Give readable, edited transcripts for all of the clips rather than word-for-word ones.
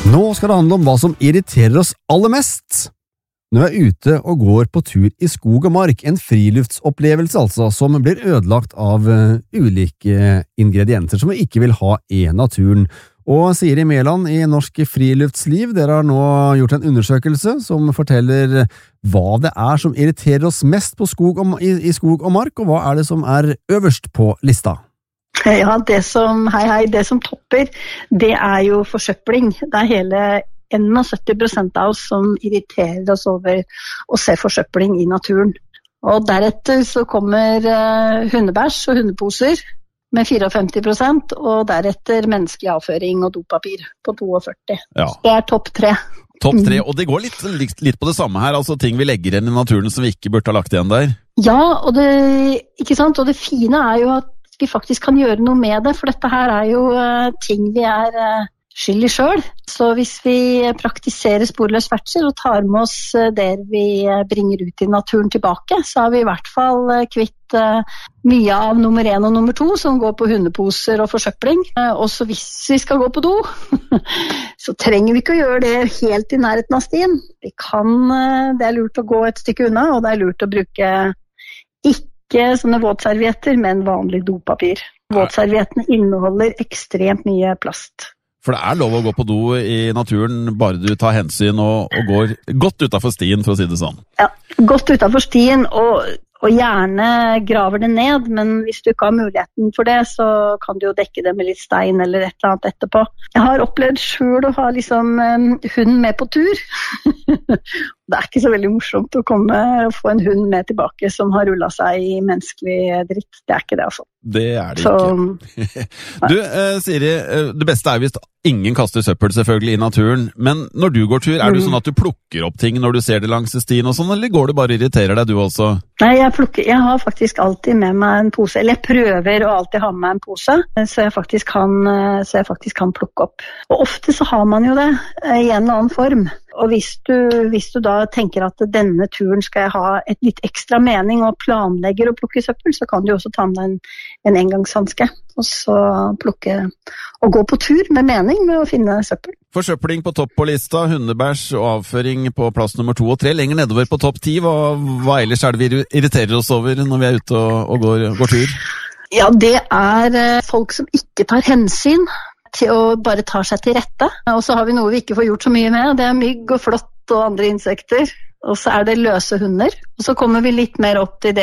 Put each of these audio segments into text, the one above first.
Nå skal det handle om hva som irriterer oss aller mest. Når jeg er ute og går på tur i skog og mark, en friluftsopplevelse altså, som blir ødelagt av ulike ingredienser som vi ikke vil ha i naturen. Og Siri Mæland i Norsk Friluftsliv, dere har nå gjort en undersøkelse som forteller hva det er som irriterer oss mest på i skog og mark, og hva er det som er øverst på lista? Ja, det som topper, det er jo forsøpling. Det er hele 71% av oss som irriterer oss over å se forsøpling i naturen. Og deretter så kommer hundebæsj og hundeposer med 54%, og deretter menneskelig avføring og dopapir på 42%. Ja. Det er topp 3. Topp 3, og det går litt på det samme her, altså ting vi legger igjen i naturen som vi ikke burde ha lagt igjen der. Ja, og ikke sant? Og det fine er jo at vi faktisk kan gjøre noe med det, for dette her er jo ting vi er skyld i selv. Så hvis vi praktiserer sporløs ferdsel og tar med oss det vi bringer ut i naturen tilbake, så har vi i hvert fall kvitt mye av nummer 1 og nummer 2 som går på hundeposer og forsøpling. Også hvis vi skal gå på do, så trenger vi ikke å gjøre det helt i nærheten av stien. Det er lurt å gå et stykke unna, og det er lurt å bruke ikke sånne våtservietter, men vanlig dopapir. Våtserviettene inneholder ekstremt mye plast. For det er lov å gå på do i naturen, bare du tar hensyn og går godt utenfor stien, for å si det sånn. Ja, godt utenfor stien, og gjerne graver det ned, men hvis du ikke har muligheten for det, så kan du jo dekke det med litt stein eller et eller annet etterpå. Jeg har opplevd selv å ha hunden med på tur. Det er ikke så veldig morsomt å komme og få en hund med tilbake som har rullet seg i menneskelig dritt. Det er ikke det, altså. Det er det ikke. Du, Siri, det beste er hvis ingen kaster søppel selvfølgelig i naturen, men når du går tur, er det sånn at du plukker opp ting når du ser det langs stien og sånn, eller går du bare og irriterer deg du også? Nei, jeg har faktisk alltid med meg en pose, eller jeg prøver å alltid ha med meg en pose, så jeg faktisk kan plukke opp. Og ofte så har man jo det i en eller annen form. Og hvis du da tenker at denne turen skal jeg ha et litt ekstra mening og planlegger å plukke søppel, så kan du også ta med deg en engangshanske og så plukke og gå på tur med mening med å finne søppel. Forsøpling på topp på lista, hundebæsj og avføring på plass nummer 2 og 3. Lenger nedover på topp 10, hva ellers er det vi irriterer oss over når vi er ute og går tur? Ja, det er folk som ikke tar hensyn til å bare ta seg til rette. Og så har vi noe vi ikke får gjort så mye med. Det er mygg og flått og andre insekter. Og så er det løse hunder. Og så kommer vi litt mer opp til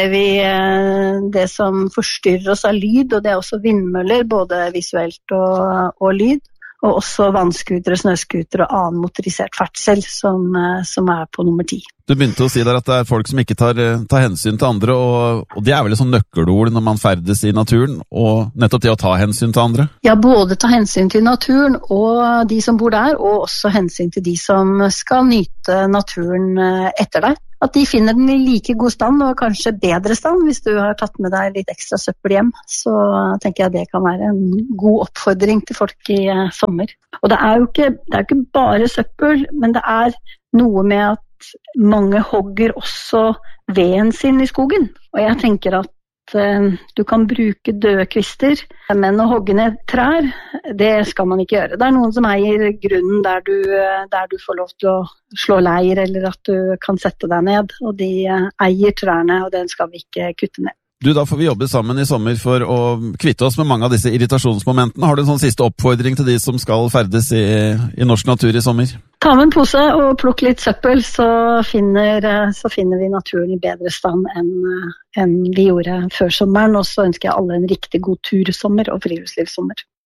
det som forstyrrer oss av lyd, og det er også vindmøller, både visuelt og lyd. Og også vannskutere, snøskutere og annen motorisert ferdsel som er på nummer 10. Du begynte å si der at det er folk som ikke tar hensyn til andre, og det er vel et sånn nøkkelord når man ferdes i naturen, og nettopp det å ta hensyn til andre? Ja, både ta hensyn til naturen og de som bor der, og også hensyn til de som skal nyte naturen etter deg. At de finner den i like god stand, og kanskje bedre stand hvis du har tatt med deg litt ekstra søppel hjem. Så tenker jeg det kan være en god oppfordring til folk i sommer. Og det er jo ikke bare søppel, men det er noe med at mange hogger også veden sin i skogen. Og jeg tenker at du kan bruke døde kvister, men å hogge ned trær, det skal man ikke gjøre. Det er noen som eier grunnen der du får lov til å slå leir, eller at du kan sette deg ned, og de eier trærne, og den skal vi ikke kutte ned. Du, da får vi jobbe sammen i sommer for å kvitte oss med mange av disse irritasjonsmomentene. Har du en sånn siste oppfordring til de som skal ferdes i norsk natur i sommer? Ta med en pose og plukk litt søppel, så finner vi naturen i bedre stand enn vi gjorde før sommeren. Og så ønsker jeg alle en riktig god tursommer og friluftslivssommer.